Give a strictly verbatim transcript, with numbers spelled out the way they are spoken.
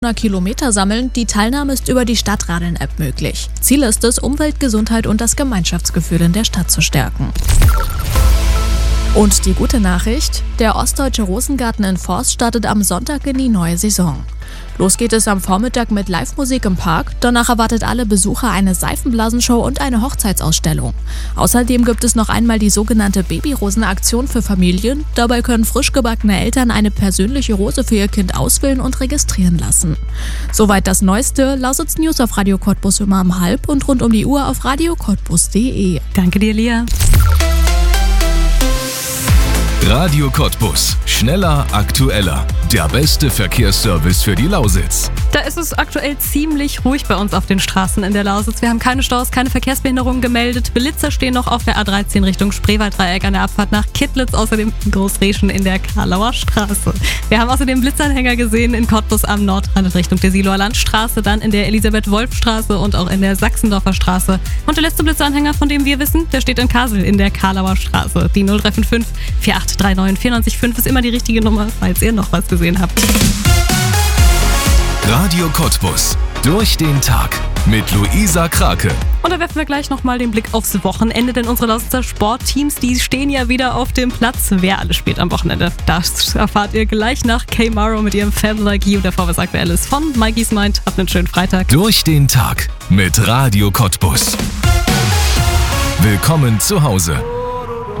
Kilometer sammeln. Die Teilnahme ist über die Stadtradeln-App möglich. Ziel ist es, Umwelt, Gesundheit und das Gemeinschaftsgefühl in der Stadt zu stärken. Und die gute Nachricht: Der Ostdeutsche Rosengarten in Forst startet am Sonntag in die neue Saison. Los geht es am Vormittag mit Live-Musik im Park. Danach erwartet alle Besucher eine Seifenblasenshow und eine Hochzeitsausstellung. Außerdem gibt es noch einmal die sogenannte Babyrosen-Aktion für Familien. Dabei können frisch gebackene Eltern eine persönliche Rose für ihr Kind auswählen und registrieren lassen. Soweit das Neueste. Lausitz News auf Radio Cottbus immer um halb und rund um die Uhr auf radio cottbus punkt de. Danke dir, Lia. Radio Cottbus. Schneller, aktueller. Der beste Verkehrsservice für die Lausitz. Da ist es aktuell ziemlich ruhig bei uns auf den Straßen in der Lausitz. Wir haben keine Staus, keine Verkehrsbehinderungen gemeldet. Blitzer stehen noch auf der A dreizehn Richtung Spreewalddreieck an der Abfahrt nach Kittlitz, außerdem in Großreschen in der Karlauer Straße. Wir haben außerdem Blitzanhänger gesehen in Cottbus am Nordrand in Richtung der Siloer Landstraße, dann in der Elisabeth-Wolf-Straße und auch in der Sachsendorfer Straße. Und der letzte Blitzanhänger, von dem wir wissen, der steht in Kassel in der Karlauer Straße. Die null drei fünf fünf vier acht drei neun vier neun fünf ist immer die richtige Nummer, falls ihr noch was gesehen habt. Radio Cottbus. Durch den Tag mit Luisa Krake. Und da werfen wir gleich nochmal den Blick aufs Wochenende, denn unsere Lausitzer Sportteams, die stehen ja wieder auf dem Platz. Wer alles spielt am Wochenende, das erfahrt ihr gleich nach K-Maro mit ihrem Family Like You. Davor was sagt Alice von Mikey's Mind. Habt einen schönen Freitag. Durch den Tag mit Radio Cottbus. Willkommen zu Hause.